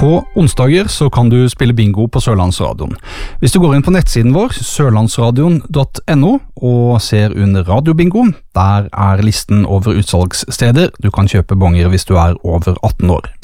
På onsdager så kan du spille bingo på Sørlandsradioen. Hvis du går inn på nettsiden vår, sørlandsradion.no, og ser under radiobingo, der listen over utsalgssteder. Du kan kjøpe bonger hvis du er over 18 år.